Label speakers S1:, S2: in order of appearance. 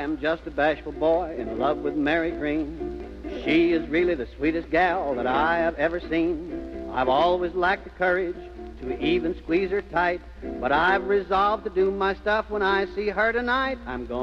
S1: am just a bashful boy in love with Mary Green. She is really the sweetest gal that I have ever seen. I've always lacked the courage to even squeeze her tight, but I've resolved to do my stuff when I see her tonight. I'm going